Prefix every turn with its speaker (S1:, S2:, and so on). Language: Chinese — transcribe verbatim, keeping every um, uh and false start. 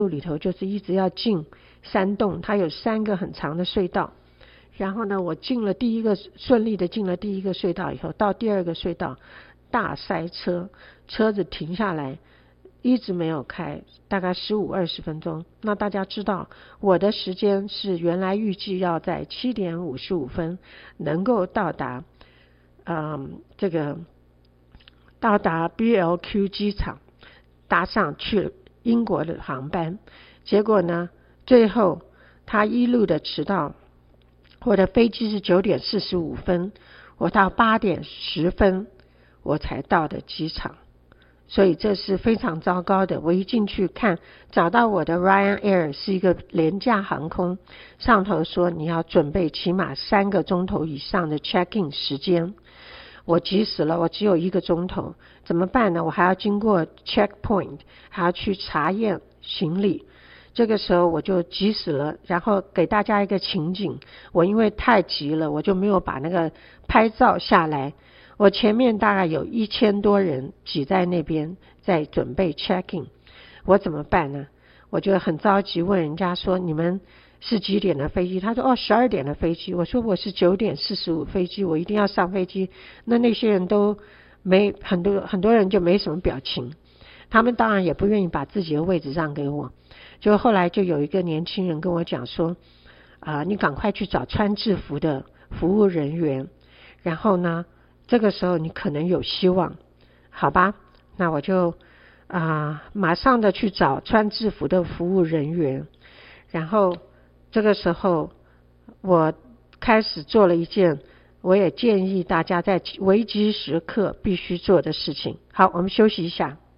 S1: 路里头就是一直要进山洞，它有三个很长的隧道。然后呢，我进了第一个，顺利的进了第一个隧道以后，到第二个隧道大塞车，车子停下来一直没有开，大概十五二十分钟。那大家知道我的时间是原来预计要在七点五十五分能够到达嗯，这个到达 B L Q 机场，搭上去英国的航班。结果呢，最后他一路的迟到，我的飞机是九点四十五分，我到八点十分我才到的机场。所以这是非常糟糕的。我一进去看，找到我的 Ryanair 是一个廉价航空，上头说你要准备起码三个钟头以上的 check-in 时间。我急死了，我只有一个钟头，怎么办呢？我还要经过 checkpoint， 还要去查验行李。这个时候我就急死了，然后给大家一个情景，我因为太急了，我就没有把那个拍照下来。我前面大概有一千多人挤在那边在准备 check-in， 我怎么办呢？我就很着急问人家说，你们是几点的飞机？他说哦，十二点的飞机。我说我是九点四十五飞机，我一定要上飞机。那那些人都没很多很多人就没什么表情，他们当然也不愿意把自己的位置让给我。就后来就有一个年轻人跟我讲说，啊、呃，你赶快去找穿制服的服务人员，然后呢，这个时候你可能有希望，好吧？那我就啊、呃、马上的去找穿制服的服务人员，然后这个时候我开始做了一件我也建议大家在危机时刻必须做的事情。好，我们休息一下。